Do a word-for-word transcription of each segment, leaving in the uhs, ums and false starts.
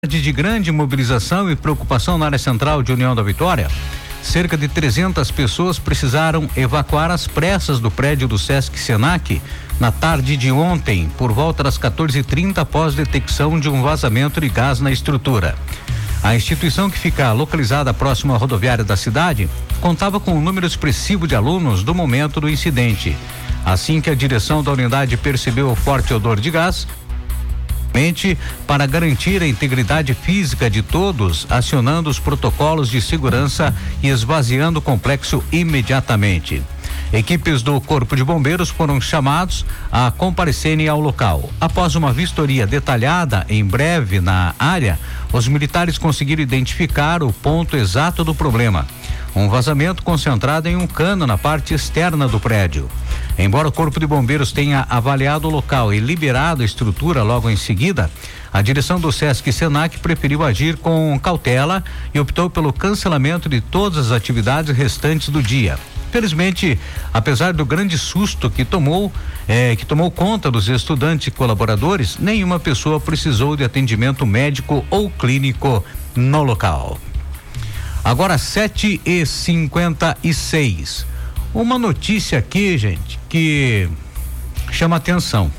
De grande mobilização e preocupação na área central de União da Vitória, cerca de trezentas pessoas precisaram evacuar às pressas do prédio do Sesc Senac na tarde de ontem, por volta das quatorze e trinta, após detecção de um vazamento de gás na estrutura. A instituição, que fica localizada próximo à rodoviária da cidade, contava com um número expressivo de alunos do momento do incidente. Assim que a direção da unidade percebeu o forte odor de gás, para garantir a integridade física de todos, acionando os protocolos de segurança e esvaziando o complexo imediatamente. Equipes do Corpo de Bombeiros foram chamados a comparecerem ao local. Após uma vistoria detalhada em breve na área, os militares conseguiram identificar o ponto exato do problema: um vazamento concentrado em um cano na parte externa do prédio. Embora o Corpo de Bombeiros tenha avaliado o local e liberado a estrutura logo em seguida, a direção do Sesc Senac preferiu agir com cautela e optou pelo cancelamento de todas as atividades restantes do dia. Felizmente, apesar do grande susto que tomou, eh, que tomou conta dos estudantes e colaboradores, nenhuma pessoa precisou de atendimento médico ou clínico no local. Agora sete e cinquenta e seis. Uma notícia aqui, gente, que chama atenção.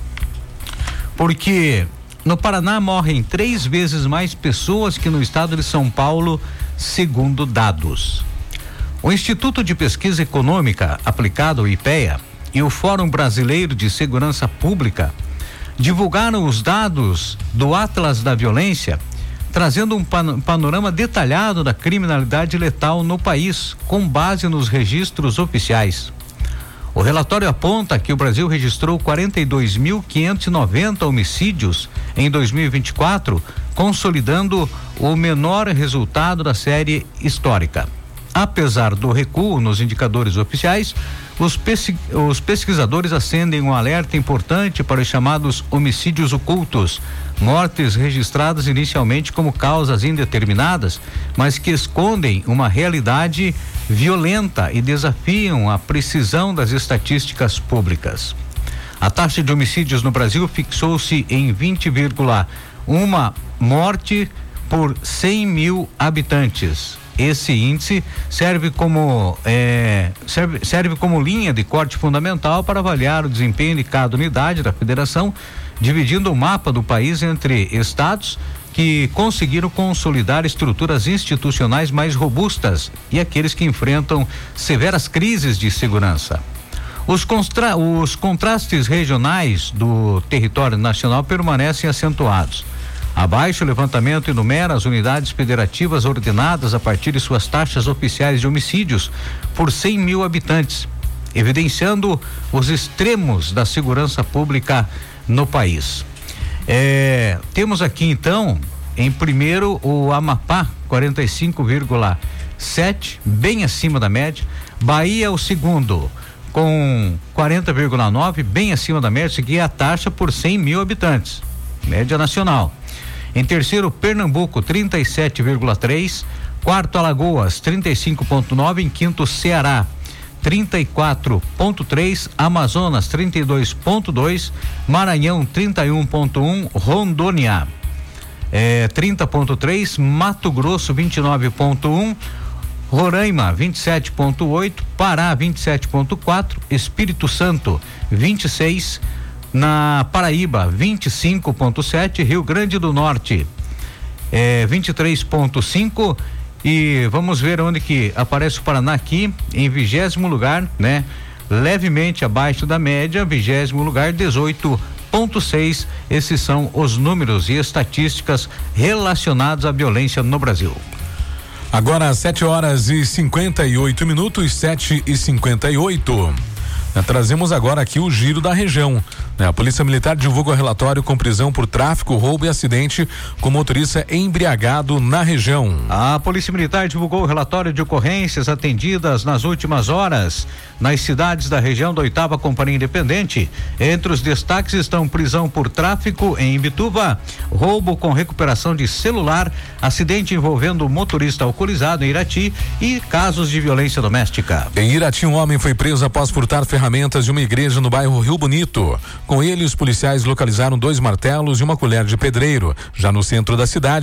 Porque no Paraná morrem três vezes mais pessoas que no estado de São Paulo, segundo dados. O Instituto de Pesquisa Econômica Aplicada, o IPEA, e o Fórum Brasileiro de Segurança Pública divulgaram os dados do Atlas da Violência, trazendo um pan- panorama detalhado da criminalidade letal no país, com base nos registros oficiais. O relatório aponta que o Brasil registrou quarenta e dois mil quinhentos e noventa homicídios em dois mil e vinte e quatro, consolidando o menor resultado da série histórica. Apesar do recuo nos indicadores oficiais, os, pesqui- os pesquisadores acendem um alerta importante para os chamados homicídios ocultos, mortes registradas inicialmente como causas indeterminadas, mas que escondem uma realidade violenta e desafiam a precisão das estatísticas públicas. A taxa de homicídios no Brasil fixou-se em vinte vírgula um morte por cem mil habitantes. Esse índice serve como é, serve, serve como linha de corte fundamental para avaliar o desempenho de cada unidade da federação, dividindo o mapa do país entre estados que conseguiram consolidar estruturas institucionais mais robustas e aqueles que enfrentam severas crises de segurança. Os, constra, os contrastes regionais do território nacional permanecem acentuados. Abaixo, o levantamento enumera as unidades federativas ordenadas a partir de suas taxas oficiais de homicídios por cem mil habitantes, evidenciando os extremos da segurança pública no país. É, temos aqui então, em primeiro, o Amapá, quarenta e cinco vírgula sete, bem acima da média. Bahia, o segundo, com quarenta vírgula nove, bem acima da média, seguia a taxa por cem mil habitantes, média nacional. Em terceiro, Pernambuco, trinta e sete vírgula três, quarto, Alagoas, trinta e cinco vírgula nove, em quinto, Ceará, trinta e quatro vírgula três, Amazonas, trinta e dois vírgula dois, Maranhão, trinta e um vírgula um, Rondônia, é, trinta vírgula três, Mato Grosso, vinte e nove vírgula um, Roraima, vinte e sete vírgula oito, Pará, vinte e sete vírgula quatro, Espírito Santo, vinte e seis, na Paraíba, vinte e cinco vírgula sete, Rio Grande do Norte, é, vinte e três vírgula cinco, e vamos ver onde que aparece o Paraná aqui, em vigésimo lugar, né? Levemente abaixo da média, vigésimo lugar, dezoito vírgula seis. Esses são os números e estatísticas relacionados à violência no Brasil. Agora sete horas e cinquenta e oito minutos, sete e cinquenta e oito. Trazemos agora aqui o giro da região. A Polícia Militar divulga o relatório com prisão por tráfico, roubo e acidente com motorista embriagado na região. A Polícia Militar divulgou o relatório de ocorrências atendidas nas últimas horas nas cidades da região da oitava Companhia Independente. Entre os destaques estão prisão por tráfico em Imbituba, roubo com recuperação de celular, acidente envolvendo motorista alcoolizado em Irati e casos de violência doméstica. Em Irati, um homem foi preso após furtar ferramentas de uma igreja no bairro Rio Bonito. Com ele, os policiais localizaram dois martelos e uma colher de pedreiro. Já no centro da cidade,